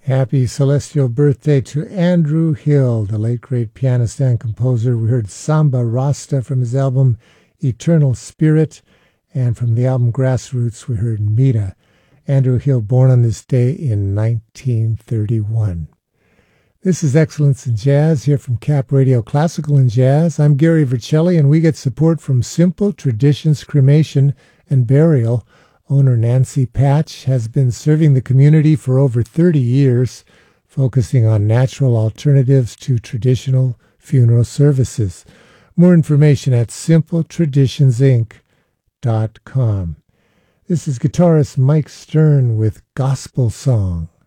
Happy celestial birthday to Andrew Hill, the late great pianist and composer. We heard Samba Rasta from his album Eternal Spirit, and from the album Grassroots we heard Mita. Andrew Hill, born on this day in 1931. This is Excellence in Jazz here from Cap Radio Classical and Jazz. I'm Gary Vercelli, and we get support from Simple Traditions Cremation and Burial. Owner Nancy Patch has been serving the community for over 30 years, focusing on natural alternatives to traditional funeral services. More information at simpletraditionsinc.com. This is guitarist Mike Stern with Gospel Song.